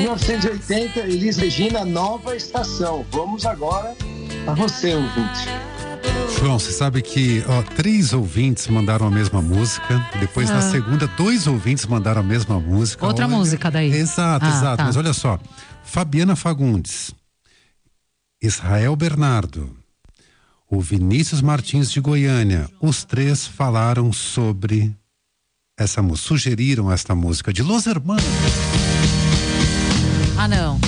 1980, Elis Regina, Nova Estação. Vamos agora a você, ouvinte. João, você sabe que 3 ouvintes mandaram a mesma música. Depois, na segunda, 2 ouvintes mandaram a mesma música. Outra música daí. Exato. Tá. Mas olha só. Fabiana Fagundes, Israel Bernardo, o Vinícius Martins de Goiânia. Os 3 falaram sobre essa música, sugeriram esta música de Los Hermanos. Ah, não.